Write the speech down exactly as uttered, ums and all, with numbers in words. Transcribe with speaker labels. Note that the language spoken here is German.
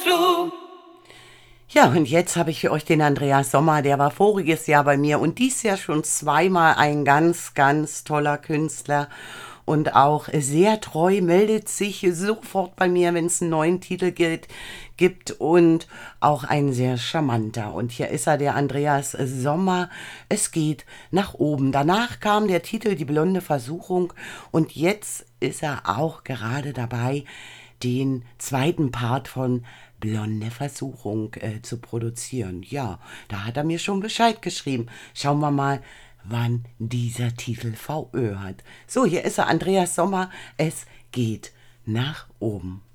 Speaker 1: Sturzflug. Ja, und jetzt habe ich für euch den Andreas Sommer, der war voriges Jahr bei mir und dies Jahr schon zweimal ein ganz, ganz toller Künstler und auch sehr treu, meldet sich sofort bei mir, wenn es einen neuen Titel gibt, gibt und auch ein sehr charmanter. Und hier ist er, der Andreas Sommer. Es geht nach oben. Danach kam der Titel Die blonde Versuchung und jetzt ist er auch gerade dabei, den zweiten Part von Blonde Versuchung äh, zu produzieren. Ja, da hat er mir schon Bescheid geschrieben. Schauen wir mal, wann dieser Titel V Ö hat. So, hier ist er, Andreas Sommer. Es geht nach oben.